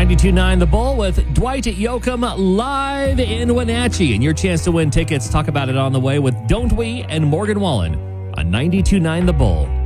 92.9 The Bull with Dwight Yoakam live in Wenatchee. And your chance to win tickets. Talk about it on the way with Don't We and Morgan Wallen on 92.9 The Bull.